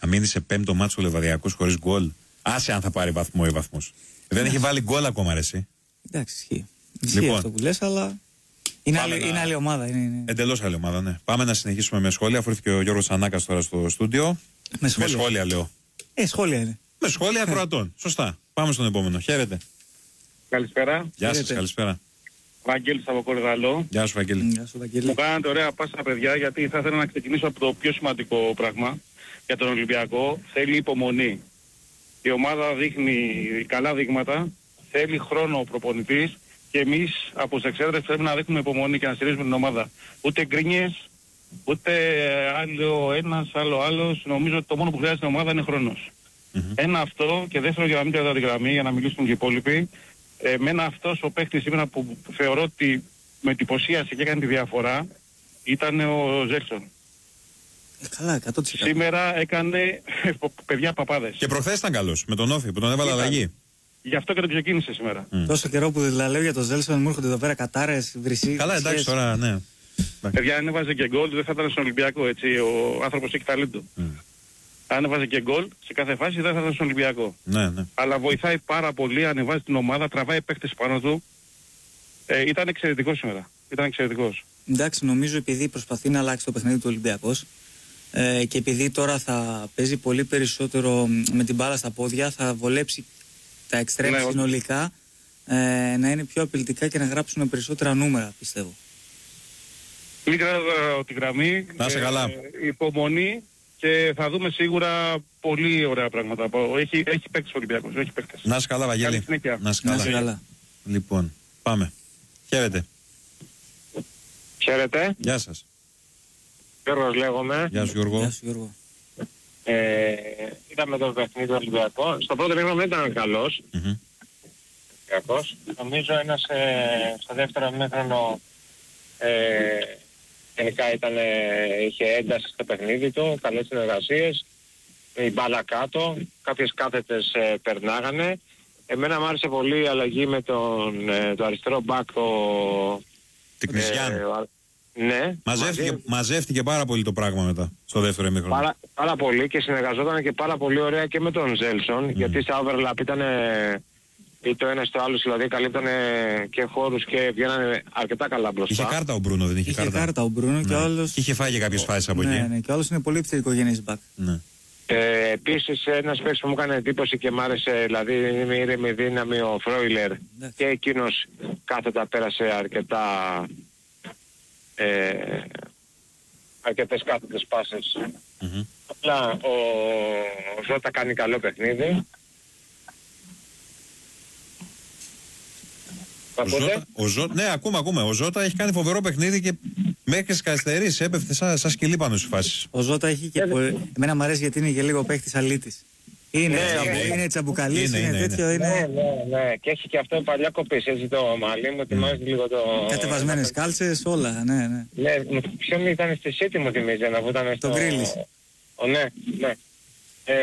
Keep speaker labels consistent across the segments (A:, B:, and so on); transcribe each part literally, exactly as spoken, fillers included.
A: να μείνει σε πέμπτο μάτσο ο Λεβαδιακός χωρίς γκολ. Άσε αν θα πάρει βαθμό ή βαθμούς. Δεν έχει βάλει γκολ ακόμα, ρε εσύ.
B: Εντάξει, ισχύει. Ισχύει
A: Λοιπόν.
B: αυτό που λες, αλλά είναι άλλη,
A: να...
B: είναι άλλη ομάδα. Είναι, είναι...
A: Εντελώς άλλη ομάδα, ναι. Πάμε να συνεχίσουμε με σχόλια. Αφού ήρθε και ο Γιώργος Ανάκας τώρα στο στούντιο.
B: Με σχόλια.
A: Με σχόλια, λέω.
B: Ε, σχόλια είναι.
A: Με σχόλια ακροατών. Σωστά. Πάμε στον επόμενο. Χαίρετε.
C: Καλησπέρα.
A: Γεια σας, καλησπέρα.
C: Βαγγέλης από Κορυδαλό.
A: Γεια σου, Βαγγέλη.
B: Γεια σου, Βαγγέλη.
C: Μου κάνατε ωραία πάσα, παιδιά, γιατί θα ήθελα να ξεκινήσω από το πιο σημαντικό πράγμα για τον Ολυμπιακό. Θέλει υπομονή. Η ομάδα δείχνει καλά δείγματα. Θέλει χρόνο ο προπονητής. Και εμείς από τους εξέδρες πρέπει να δείχνουμε υπομονή και να στηρίζουμε την ομάδα. Ούτε γκρίνιες, ούτε άλλο ένας, άλλο άλλος. Νομίζω ότι το μόνο που χρειάζεται στην ομάδα είναι χρόνος. Mm-hmm. Ένα αυτό, και δεύτερο για να μην κρατάω τη γραμμή, για να μιλήσουν και οι υπόλοιποι. Εμένα αυτός ο παίκτης σήμερα που θεωρώ ότι με εντυπωσίασε και έκανε τη διαφορά ήταν ο Ζέλσον.
B: Ε, καλά, εκατό τοις εκατό.
C: Σήμερα έκανε παιδιά παπάδες.
A: Και προχθές ήταν καλός με τον Όφη που τον έβαλε αλλαγή.
C: Γι' αυτό και τον ξεκίνησε σήμερα.
B: Mm. Τόσο καιρό που δηλαδή λέω για τον Ζέλσον μου έρχονται εδώ πέρα κατάρες, βρυσί.
A: Καλά, εντάξει τώρα, ναι.
C: Παιδιά, αν έβαζε και γκολ δεν θα ήταν στον Ολυμπιακό, έτσι. Ο άνθρωπος έχει ταλέντο. Mm. Αν έβαζε και γκολ σε κάθε φάση δεν θα ήταν στον Ολυμπιακό.
A: Ναι, ναι.
C: Αλλά βοηθάει πάρα πολύ, ανεβάζει την ομάδα, τραβάει παίκτες πάνω του. Ε, ήταν εξαιρετικός σήμερα. Ήταν εξαιρετικός.
B: Εντάξει, νομίζω επειδή προσπαθεί να αλλάξει το παιχνίδι του Ολυμπιακός ε, και επειδή τώρα θα παίζει πολύ περισσότερο με την μπάλα στα πόδια, θα βολέψει τα εξτρέμ ναι, συνολικά ε, να είναι πιο απειλητικά και να γράψουν περισσότερα νούμερα, πιστεύω.
C: Μην κρατάω τη γραμμή.
A: Να είσαι καλά.
C: Ε, υπομονή και θα δούμε σίγουρα πολύ ωραία πράγματα. Έχει, έχει παίκτες ο Ολυμπιακός. Έχει παίκτες.
A: Να είσαι καλά, Βαγγέλη.
C: Να
A: είσαι καλά.
B: καλά.
A: Λοιπόν, πάμε. Χαίρετε.
C: Χαίρετε.
A: Γεια σας.
C: Γιώργος λέγομαι.
A: Γεια σου, Γιώργο.
B: Γεια σου, Γιώργο.
C: Ε, είδαμε το παιχνίδι του Ολυμπιακού. Στο πρώτο μήχρονο δεν ήταν καλός. Mm-hmm. Κακός. Νομίζω ένας ε, στο δεύτερο μήχρονο ε, γενικά ήταν, ε, είχε ένταση στο παιχνίδι του, καλές συνεργασίες, η μπάλα κάτω, κάποιες κάθετες ε, περνάγανε. Εμένα μου άρεσε πολύ η αλλαγή με τον ε, το αριστερό μπακ ο...
A: Την Κρισιάν. Ε,
C: ναι.
A: Μαζεύτηκε, μαζί... μαζεύτηκε πάρα πολύ το πράγμα μετά, στο δεύτερο ημίχρονο.
C: Πάρα, πάρα πολύ και συνεργαζόταν και πάρα πολύ ωραία και με τον Ζέλσον, mm. γιατί στα overlap ήταν ή το ένα στο άλλο, δηλαδή καλύπτανε και χώρους και βγαίνανε αρκετά καλά μπροστά.
A: Είχε κάρτα ο Μπρούνο, δεν είχε,
B: είχε
A: κάρτα.
B: κάρτα ο Μπρούνο ναι. Και όλος...
A: Και είχε φάει και κάποιες φάσεις από
B: ναι,
A: εκεί.
B: Ναι, και όλος είναι πολύ ψηρικογενής μπακ.
A: Ναι.
C: Ε, επίσης ένας παίκτης που μου έκανε εντύπωση και μ' άρεσε, δηλαδή είναι ήρεμη δύναμη ο Φρόιλερ ναι. Και εκείνος κάθετα πέρασε αρκετά ε, αρκετές κάθετες πάσες. Mm-hmm. Απλά ο, ο Ζώτα κάνει καλό παιχνίδι.
A: Ο Ζώτα, ο Ζω... Ναι, ακούμε, ακούμε. Ο Ζώτα έχει κάνει φοβερό παιχνίδι και μέχρι τις καθυστερήσεις έπεφτε σαν σα σκυλί πάνω στις φάσεις.
B: Ο Ζώτα έχει και. Πολύ... Εμένα μου αρέσει γιατί είναι και λίγο παίχτης αλήτης. Είναι, ναι, είναι, είναι, είναι τσαμπουκαλής, είναι, είναι, είναι τέτοιο. Είναι...
C: Ναι, ναι, ναι. Και έχει και αυτό παλιά κοπής. Έτσι το μαλλί μου θυμάζει mm. λίγο το.
B: Κατεβασμένες κάλτσες, όλα. Ναι, ναι.
C: Ναι, ποιον ήταν στη City μου θυμίζει να βούταν στο.
B: Το Γκρίλις.
C: Ναι, ναι. Ε...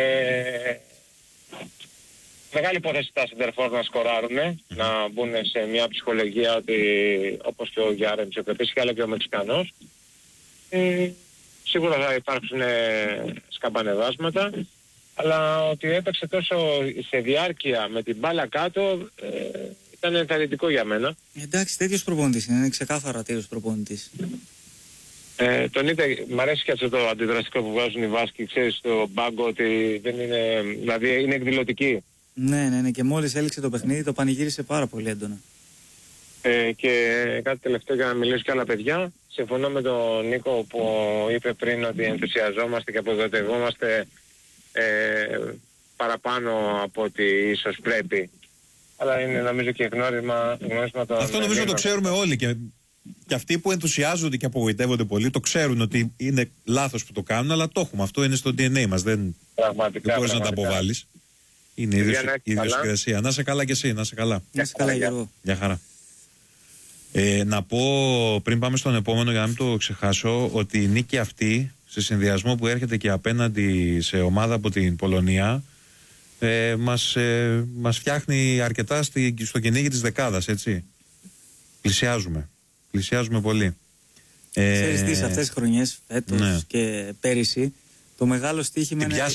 C: Μεγάλη υπόθεση τα σεντερφόρ να σκοράρουν, mm. να μπουν σε μια ψυχολογία ότι όπως και ο Γιάρεμς ο Κρεπής και άλλο και ο Μεξικανός. Ε, σίγουρα θα υπάρξουν σκαμπανεβάσματα, αλλά ότι έπαιξε τόσο σε διάρκεια με την μπάλα κάτω ε, ήταν ενθαρρυντικό για μένα.
B: Εντάξει, τέτοιος προπονητής είναι, είναι ξεκάθαρα τέτοιος προπονητής.
C: Ε, τον είδε, μ' αρέσει και αυτό το αντιδραστικό που βγάζουν οι Βάσκοι, ξέρεις, στο μπάγκο ότι δεν είναι, δηλαδή είναι εκδηλωτική.
B: Ναι, ναι, ναι, και μόλις έληξε το παιχνίδι το πανηγύρισε πάρα πολύ έντονα.
C: Ε, και κάτι τελευταίο για να μιλήσω και άλλα παιδιά. Συμφωνώ με τον Νίκο που είπε πριν ότι ενθουσιαζόμαστε και αποδοτευόμαστε ε, παραπάνω από ότι ίσως πρέπει. Αλλά είναι νομίζω και γνώρισμα, γνώρισμα των...
A: Αυτό νομίζω το ξέρουμε όλοι και, και αυτοί που ενθουσιάζονται και απογοητεύονται πολύ το ξέρουν ότι είναι λάθος που το κάνουν, αλλά το έχουμε. Αυτό είναι στο ντι εν έι μας. Δεν, δεν μπορείς να τα αποβάλεις. Είναι η ιδιοσυγκρασία. Να είσαι καλά κι εσύ, να είσαι καλά.
B: Να είσαι καλά, Γιώργο.
A: Γεια χαρά. Ε, να πω πριν πάμε στον επόμενο για να μην το ξεχάσω ότι η νίκη αυτή σε συνδυασμό που έρχεται και απέναντι σε ομάδα από την Πολωνία ε, μας, ε, μας φτιάχνει αρκετά στη, στο κυνήγι της δεκάδας, έτσι. Πλησιάζουμε. Πλησιάζουμε πολύ.
B: Ξέρεις τι, σε αυτές τις χρονιές, φέτος ναι. και πέρυσι, το μεγάλο στοίχημα είναι...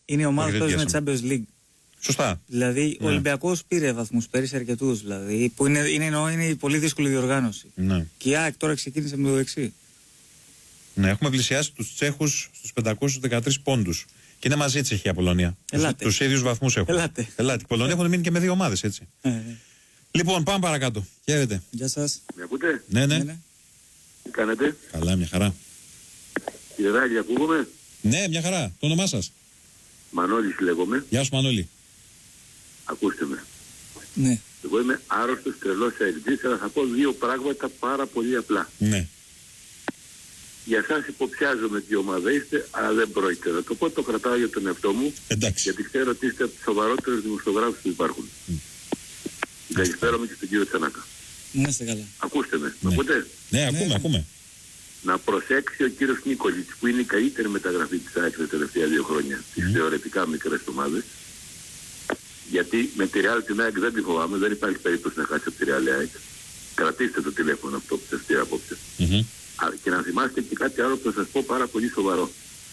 B: Είναι η ομάδα που παίζει με Champions League.
A: Σωστά.
B: Δηλαδή
A: ναι.
B: ο Ολυμπιακός πήρε βαθμούς πέρυσι αρκετούς. Δηλαδή, που είναι, είναι, είναι, είναι πολύ δύσκολη διοργάνωση.
A: Ναι.
B: Και η ΑΕΚ τώρα ξεκίνησε με το δεξί.
A: Ναι, έχουμε πλησιάσει τους Τσέχους στους πεντακόσιους δεκατρείς πόντους. Και είναι μαζί η Τσεχία Πολωνία.
B: Ελάτε.
A: Τους ίδιους βαθμούς έχουν.
B: Ελάτε.
A: Ελάτε. Οι Πολωνία έχουν μείνει και με δύο ομάδες, έτσι.
B: Ε, ε.
A: Λοιπόν, πάμε παρακάτω. Χαίρετε.
B: Γεια σας.
D: Με ακούτε?
A: Ναι, ναι.
B: Ναι, ναι.
D: Τι κάνετε?
A: Καλά, μια χαρά.
D: Κύριε Ράγη, ακούγομαι?
A: Ναι, μια χαρά. Το όνομά σας?
D: Μανώλης λέγομαι.
A: Γεια σου, Μανώλη.
D: Ακούστε με.
B: Ναι.
D: Εγώ είμαι άρρωστος, τρελός αεξής, αλλά θα πω δύο πράγματα πάρα πολύ απλά.
A: Ναι.
D: Για εσάς υποψιάζομαι τι ομάδα είστε, αλλά δεν πρόκειται να το πω, το κρατάω για τον εαυτό μου.
A: Εντάξει.
D: Γιατί ξέρω ότι είστε από τους σοβαρότερους δημοσιογράφους που υπάρχουν. Mm. Καλησπέρα μου και στον κύριο Τσανάκα.
B: Να είστε καλά.
D: Ακούστε με.
A: Ναι.
D: Με ακούτε?
A: Ναι, ακούμε,
B: Ναι.
A: ακούμε.
D: Να προσέξει ο κύριος Νίκολιτς, που είναι η καλύτερη μεταγραφή της ΑΕΚ τα τελευταία δύο χρόνια, τις
A: Mm.
D: θεωρητικά μικρές ομάδες. Γιατί με τη Real την ΑΕΚ δεν τη φοβάμαι, δεν υπάρχει περίπτωση να χάσει από τη Real ΑΕΚ. Κρατήστε το τηλέφωνο αυτό που σας πήρα απόψε.
A: Mm-hmm.
D: Και να θυμάστε και κάτι άλλο που θα σας πω πάρα πολύ σοβαρό.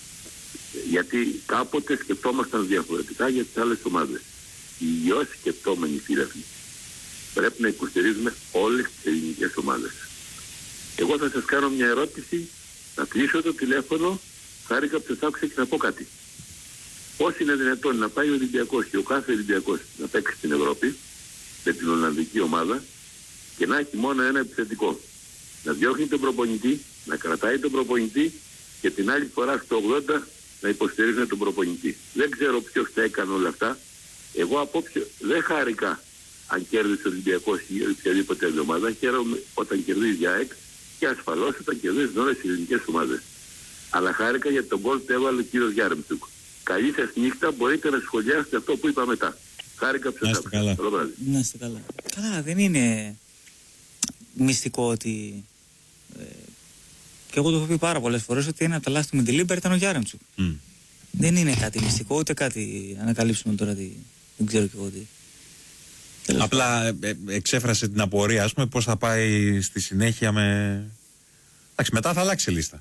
D: Γιατί κάποτε σκεπτόμασταν διαφορετικά για τις άλλες ομάδες. Οι υγιώς σκεπτόμενοι φίλαθλοι πρέπει να υποστηρίζουμε όλες τις ελληνικές ομάδες. Εγώ θα σας κάνω μια ερώτηση, θα κλείσω το τηλέφωνο, χάρηκα που σας άκουσα και θα πω κάτι. Πώς είναι δυνατόν να πάει ο Ολυμπιακός και ο κάθε Ολυμπιακός να παίξει στην Ευρώπη με την Ολλανδική ομάδα και να έχει μόνο ένα επιθετικό? Να διώχνει τον προπονητή, να κρατάει τον προπονητή και την άλλη φορά στο ογδόντα να υποστηρίζει τον προπονητή. Δεν ξέρω ποιος τα έκανε όλα αυτά. Εγώ απόψε δεν χάρηκα αν κέρδισε ο Ολυμπιακός ή οποιαδήποτε άλλη ομάδα. Χαίρομαι όταν κερδίζει η ΑΕΚ και ασφαλώς όταν κερδίζουν όλες οι ελληνικές ομάδες. Αλλά χάρηκα για τον γκολ που έβαλε ο κύριος Γιάρεμτσουκ. Καλή σας νύχτα, μπορείτε να σχολιάσετε αυτό που είπα μετά. Χάρηκα που σας άκουσα. Καλό βράδυ.
B: Να είστε καλά. Καλά, δεν είναι μυστικό ότι. Ε, και εγώ το έχω πει πάρα πολλές φορές ότι ένα από τα λάθη με τη Λίμπερ ήταν ο Γιάρεμτσουκ. Mm. Δεν είναι κάτι μυστικό, ούτε κάτι ανακαλύψουμε τώρα. Τι, δεν ξέρω και εγώ τι.
A: Απλά ε, ε, εξέφρασε την απορία, ας πούμε, πώς θα πάει στη συνέχεια με. Εντάξει, μετά θα αλλάξει η λίστα.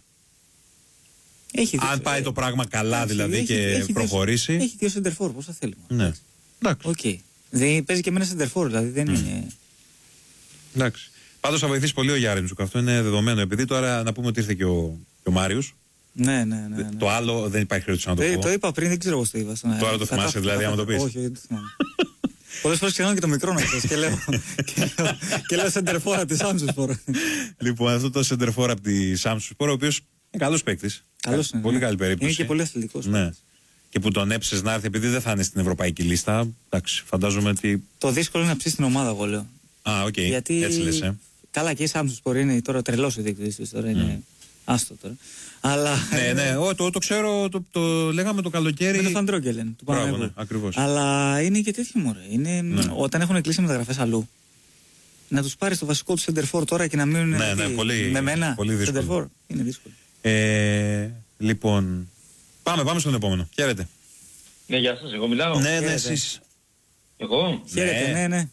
B: Έχει
A: Αν
B: δύο,
A: πάει ε, το πράγμα καλά έχει, δηλαδή έχει, και
B: έχει
A: προχωρήσει.
B: Δύο, έχει δύο σεντερφόρ, πώς θα θέλουμε.
A: Ναι. Εντάξει.
B: Okay. Δεν παίζει και με ένα σεντερφόρ, δηλαδή δεν mm. είναι.
A: Εντάξει. Πάντως θα βοηθήσει πολύ ο Γιάρεμτσουκ, αυτό είναι δεδομένο. Επειδή τώρα να πούμε ότι ήρθε και ο, ο Μάριος.
B: Ναι, ναι, ναι, ναι.
A: Το άλλο δεν υπάρχει περίπτωση να το
B: ε,
A: πω.
B: Το είπα πριν, δεν ξέρω πώς το είπα.
A: Τώρα το, το θυμάσαι δηλαδή, άμα το πεις.
B: Όχι, δεν το θυμάμαι. Πολλές φορές ξεχνάω και το μικρό να ξέρεις και λέω, και λέω σεντερφόρ από τη Σάμσουσπορ.
A: Λοιπόν, αυτό το σεντερφόρ από τη Σάμσουσπορ, ο οποίος είναι καλός παίκτης.
B: Καλός είναι.
A: Πολύ καλή περίπτωση.
B: Είναι και πολύ αθλητικός.
A: Ναι. Και που τον έψες να έρθει, επειδή δεν θα είναι στην ευρωπαϊκή λίστα. Εντάξει, φαντάζομαι ότι.
B: Το δύσκολο είναι να ψήσει την ομάδα, εγώ λέω.
A: Α, οκ. Okay.
B: Γιατί...
A: Έτσι λες, ε.
B: Καλά, και η Σάμσουσπορ είναι τώρα τρελός ο διεκδικητής τώρα. Mm. Είναι άστο τώρα. Αλλά...
A: ναι, ναι, ο, το, το ξέρω, το, το λέγαμε το καλοκαίρι.
B: Με το Φαντρόγκελεν του Παναγιώτου.
A: Ναι, ακριβώς.
B: Αλλά είναι και τέτοιο μωρέ. Είναι,
A: ναι.
B: Όταν έχουν κλείσει μεταγραφές αλλού, να τους πάρεις το βασικό του σεντερφόρ τώρα και να μείνουν
A: ναι, ναι, πολύ,
B: με μένα
A: πολύ
B: σεντερφόρ. Είναι δύσκολο.
A: Ε, λοιπόν, πάμε, πάμε στον επόμενο. Χαίρετε.
E: Ναι, γεια σας, εγώ μιλάω.
A: Ναι, ναι, εσείς.
E: Εγώ.
B: Χαίρετε, ναι, ναι.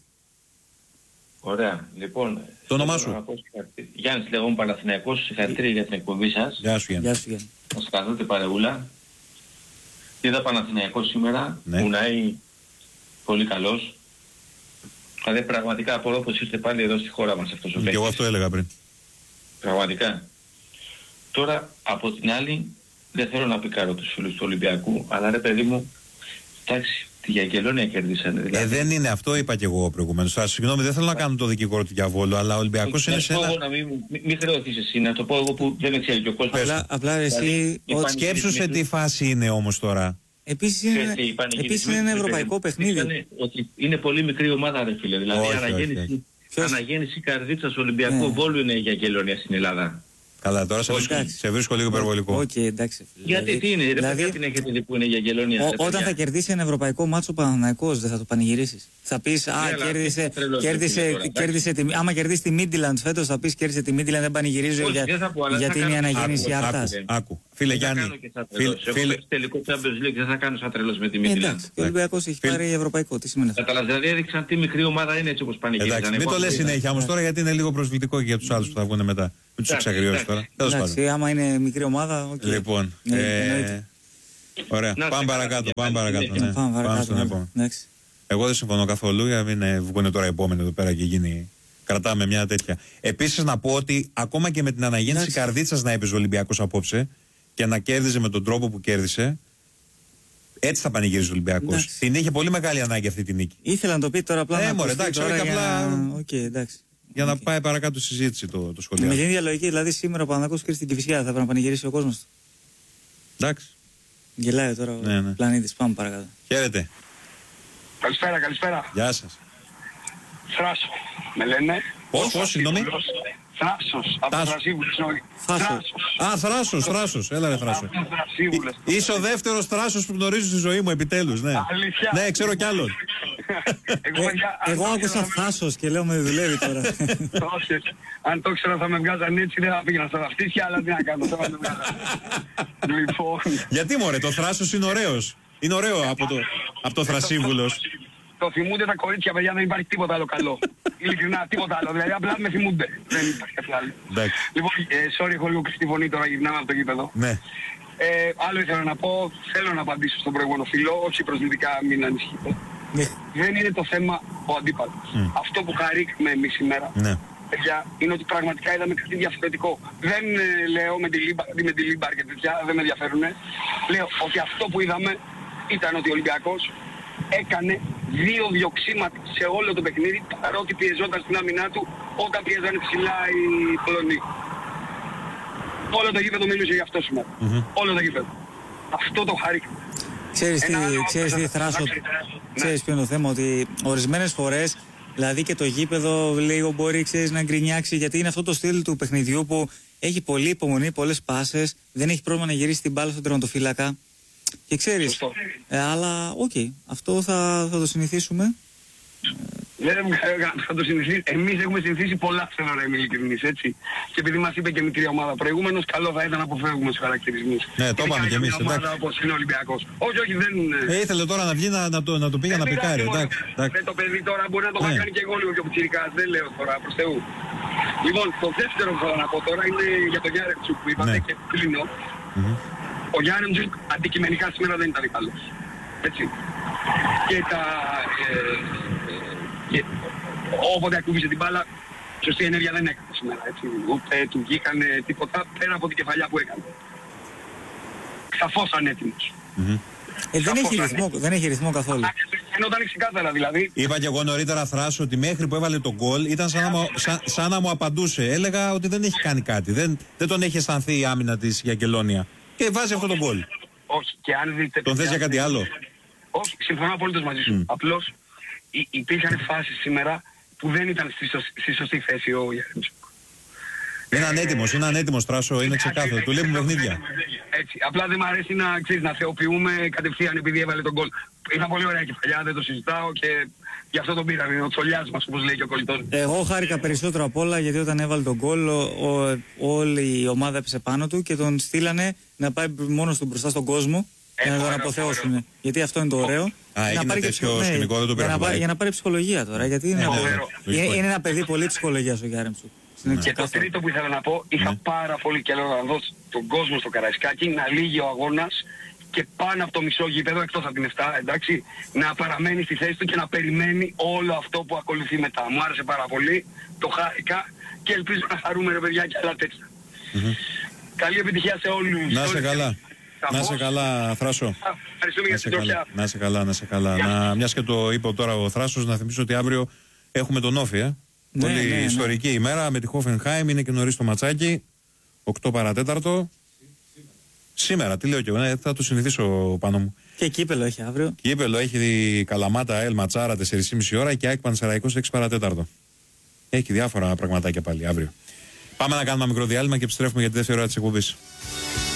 E: Ωραία, λοιπόν.
A: Το όνομά σου?
E: Γιάννης λέγομαι, Παναθηναϊκός, συγχαρητήρια για την εκπομπή σας.
A: Γεια σου, Γιάννη.
B: Γεια σου, Γιάννη.
E: Να σας καθότε παρεούλα. Είδα Παναθηναϊκός σήμερα, ναι. Ουνάι πολύ καλός. Δηλαδή πραγματικά απορώ πως είστε πάλι εδώ στη χώρα μας αυτός ο παίκτης.
A: Και εγώ αυτό έλεγα πριν.
E: Πραγματικά. Τώρα από την άλλη δεν θέλω να πικάρω τους φίλους του Ολυμπιακού, αλλά ρε παιδί μου, εντάξει, τη Γιαγγελόνια κερδίσανε. Δηλαδή.
A: Ε, δεν είναι αυτό, είπα και εγώ προηγουμένως. Συγγνώμη, δεν θέλω να κάνω το δικηγόρο του διαβόλου, αλλά ο Ολυμπιακός είναι σε ένα.
E: Να μην μη, μη χρεωθείς εσύ, να το πω εγώ που δεν ξέρει και ο κόσμος.
B: Απλά, απλά εσύ.
A: Δηλαδή, σκέψου σε τι φάση είναι όμως τώρα.
B: Επίσης είναι, επίσης είναι ένα ευρωπαϊκό παιχνίδι.
E: Είναι, ότι είναι πολύ μικρή ομάδα, ρε φίλε. Δηλαδή,
A: όχι,
E: αναγέννηση, όχι, όχι. αναγέννηση καρδίτσας Ολυμπιακού ναι. Βόλου είναι η Γιαγγελόνια στην Ελλάδα.
A: Καλά, τώρα σε βρίσκω, σε βρίσκω λίγο υπερβολικό.
B: Okay, εντάξει,
E: γιατί δηλαδή, τι είναι, ρε δηλαδή, γιατί την έχετε δει που είναι για Γιαγγελόνια.
B: Ό, όταν θα κερδίσει ένα ευρωπαϊκό μάτσο ο Παναθηναϊκός, δεν θα το πανηγυρίσεις. Θα πεις, α, yeah, κέρδισε, τρελός, κέρδισε, τώρα, κέρδισε τη, άμα κερδίσει τη Midland φέτος, θα πεις κέρδισε τη Midland, δεν πανηγυρίζω για, γιατί είναι η αναγέννηση Άρτας.
A: Άκου, φίλε Γιάννη.
E: Φίλε, τελικό Champions League δεν θα κάνω σαν τρελός με τη Midland.
B: Εντάξει, ο Ολυμπιακός έχει πάρει ευρωπαϊκό, τι σημαίνει αυτό.
E: Καταλαβαίνεις, δηλαδή έδειξαν τι μικρή ομάδα είναι έτσι όπως πανηγυρίζανε.
A: Μην το λες συνέχεια όμως τώρα γιατί είναι λίγο προσβλητικό και για τους άλλους που θα βγουν μετά. Μην τους εξαγριώσεις τώρα.
B: Εντάξει, άμα είναι μικρή ομάδα, okay.
A: Λοιπόν, ε, Ωραία.
E: Να,
A: πάμε παρακάτω. Πάμε παρακάτω. Ναι.
B: Πάμε παρακάτω.
A: στον επόμενο.
B: Εντάξει.
A: Εγώ δεν συμφωνώ καθόλου για να μην ε, βγουν τώρα οι επόμενοι εδώ πέρα και γίνει. Κρατάμε μια τέτοια. Επίσης να πω ότι ακόμα και με την αναγέννηση Καρδίτσας να έπαιζε ο Ολυμπιακός απόψε και να κέρδιζε με τον τρόπο που κέρδισε, έτσι θα πανηγύριζε ο Ολυμπιακός. Την είχε πολύ μεγάλη ανάγκη αυτή τη νίκη.
B: Ήθελα να το πει τώρα απλά.
A: Ε,
B: να
A: μωρέ, εντάξει, τώρα για... απλά...
B: Okay, εντάξει.
A: Για να
B: okay.
A: πάει παρακάτω στη συζήτηση το, το σχολείο.
B: Με την ίδια λογική, δηλαδή σήμερα ο Παναθηναϊκός και στην Κηφισιά θα πρέπει να πανηγυρίσει ο κόσμος του.
A: Εντάξει.
B: Γελάει τώρα
A: ναι, ναι.
B: ο πλανήτης. Πάμε παρακάτω.
A: Χαίρετε.
C: Καλησπέρα, καλησπέρα.
A: Γεια σας.
C: Θράσο, με λένε.
A: Πώς, πώς, συγγνώμη.
C: Θράσος, από το Θρασίβουλος.
B: Θράσος.
A: Α, Θράσος, Θράσος. Έλα ρε Θράσο. Είσαι ο δεύτερος Θράσος που γνωρίζω στη ζωή μου, επιτέλους. Ναι,
C: αλήθεια.
A: Ναι, ξέρω κι άλλον.
B: Εγώ άκουσα Θάσος και λέω με δουλεύει τώρα.
C: Όχι, αν το ξέρω θα με βγάζαν έτσι, δεν θα πήγαινα στα βαφτίσια, αλλά τι να κάνω, θα με βγάζαν. Λοιπόν.
A: Γιατί μωρέ, το Θράσος είναι ωραίος. Είναι ωραίο από το, από το Θρασίβουλος.
C: Το θυμούνται τα κορίτσια, παιδιά, δεν υπάρχει τίποτα άλλο καλό. Ειλικρινά, τίποτα άλλο. Δηλαδή, απλά με θυμούνται. Δεν υπάρχει κάτι άλλο. Λοιπόν, ε, sorry, έχω λίγο κρυστή φωνή τώρα, γυρνάμε από το γήπεδο.
A: Ναι.
C: Ε, άλλο ήθελα να πω, θέλω να απαντήσω στον προηγούμενο φίλο, όχι προσβλητικά, μην ανησυχείτε.
B: Ναι.
C: Δεν είναι το θέμα ο αντίπαλος. Mm. Αυτό που χαρήκαμε εμείς σήμερα,
A: ναι.
C: παιδιά, είναι ότι πραγματικά είδαμε κάτι διαφορετικό. Δεν ε, λέω με τη Λίμπαρ, με τη Λίμπαρ και τέτοια, δεν με ενδιαφέρουν. Λέω ότι αυτό που είδαμε ήταν ότι ο Ολυμπιακός έκανε δύο διοξήματα σε όλο το παιχνίδι, παρότι πιεζόταν στην άμυνά του όταν πιέζανε ψηλά οι Πολωνοί. Όλο το γήπεδο μίλησε για αυτό σήμερα. Mm-hmm. Όλο το γήπεδο. Αυτό το χαρήκαμε.
B: Ξέρεις τι, ξέρεις τι Θράσο, ξέρεις ποιο είναι το θέμα, ότι ορισμένες φορές, δηλαδή και το γήπεδο λίγο μπορεί, ξέρεις, να γκρινιάξει, γιατί είναι αυτό το στυλ του παιχνιδιού που έχει πολλή υπομονή, πολλές πάσες, δεν έχει πρόβλημα να γυρίσει την μπάλα στον τερματοφύλακα. Και ξέρεις, ε, αλλά οκ, okay, αυτό θα, θα το συνηθίσουμε.
C: Δεν θα το συνηθίσει. Εμείς έχουμε συνηθίσει πολλά, θέλω να είμαι ειλικρινής, έτσι. Και επειδή μας είπε και μικρή ομάδα προηγούμενος, καλό θα ήταν να αποφεύγουμε τους χαρακτηρισμούς.
A: Ναι, το είπαμε κι εμείς.
C: Μια ομάδα όπως είναι ο Ολυμπιακός. Όχι, όχι, δεν είναι.
A: Ε, ήθελε τώρα να βγει να, να, το, να το πήγε να πικάρει. Εντάξει.
C: Δεν το παιδί τώρα μπορεί να το κάνει και εγώ λίγο πιο πιτσιρικάς. Δεν λέω τώρα, προς Θεού. Λοιπόν, το δεύτερο που θέλω να πω τώρα είναι για τον Γιάρεμτσουκ που είπατε και κλείνω. Ο Γιάρεμτσουκ αντικειμενικά σήμερα δεν ήταν καλός. Έτσι. Και τα... Και όποτε ακούγησε την μπάλα, σωστή ενέργεια δεν έκανε σήμερα, έτσι. Ούτε του βγήκανε τίποτα πέρα από την κεφαλιά που έκανε. Σαφώς ανέτοιμος.
B: Mm-hmm. Ε, δεν, έχει ρυθμό, δεν έχει ρυθμό καθόλου.
C: Ενώ ήταν ξεκάθαρα δηλαδή.
A: Είπα και εγώ νωρίτερα, Θράσο, ότι μέχρι που έβαλε τον γκολ ήταν σαν να, μου, σαν, σαν να μου απαντούσε. Έλεγα ότι δεν έχει κάνει κάτι. Δεν, δεν τον έχει αισθανθεί η άμυνα της για Αγγελόνια. Και βάζει αυτό τον γκολ.
C: Όχι, και αν δείτε.
A: Τον θες για κάτι άλλο?
C: Όχι, συμφωνώ απολύτως μαζί σου. Mm. Απλώς υπήρχαν φάσεις σήμερα που δεν ήταν στη, σω, στη σωστή θέση ο Γιάννης.
A: Είναι ανέτοιμος, είναι ανέτοιμος Θράσο, είναι ξεκάθαρο. Του λείπουν παιχνίδια.
C: Έτσι. Απλά δεν μου αρέσει να, ξέρεις, να θεοποιούμε κατευθείαν επειδή έβαλε τον γκολ. Ήταν πολύ ωραία κεφαλιά, δεν το συζητάω και γι' αυτό τον πήραμε. Ο τσολιάς μας, όπως λέει και ο κολλητός. Εγώ
B: χάρηκα περισσότερο απ' όλα γιατί όταν έβαλε τον γκολ, όλη η ομάδα έπεσε πάνω του και τον στείλανε να πάει μόνος του μπροστά στον κόσμο. Για να τον αποθεώσουν. Γιατί αυτό είναι το ωραίο.
A: Α, έγινε τέτοιο σκηνικό, δεν το πήρα.
B: Για, για να πάρει ψυχολογία τώρα. Γιατί είναι, είναι, είναι ένα παιδί πολύ ψυχολογίας ο Γιάρεμτσουκ.
C: Ναι. Και το τρίτο που ήθελα να πω, είχα ναι. πάρα πολύ καιρό να δώσω τον κόσμο στο Καραϊσκάκι να λύγει ο αγώνας και πάνω από το μισό γήπεδο, εκτός από την εφτά, εντάξει, να παραμένει στη θέση του και να περιμένει όλο αυτό που ακολουθεί μετά. Μου άρεσε πάρα πολύ, το χάρηκα και ελπίζω να χαρούμε ρε παιδιά και άλλα τέτοια. Mm-hmm. Καλή επιτυχία σε όλους.
A: Να σε καλά. Να σε καλά, Θράσο.
C: Ευχαριστούμε για την τροχιά.
A: Να σε καλά, να σε καλά. Να, μιας και το είπε τώρα ο Θράσος, να θυμίσω ότι αύριο έχουμε τον Όφη, ε. Ναι, πολύ ναι, ναι. ιστορική ημέρα με τη Χόφενχάιμ, είναι και νωρίς το ματσάκι, οκτώ παρατέταρτο. Σήμερα, τι λέω και εγώ, ναι, θα το συνηθίσω πάνω μου.
B: Και κύπελο έχει αύριο.
A: Κύπελο έχει Καλαμάτα, Ελ Ματσάρα τέσσερις και μισή ώρα και ΑΕΚ Πανσεραϊκός έξι παρατέταρτο. Έχει διάφορα πραγματάκια πάλι αύριο. Πάμε να κάνουμε ένα μικρό διάλειμμα και επιστρέφουμε για τη δεύτερη ώρα της εκπομπής.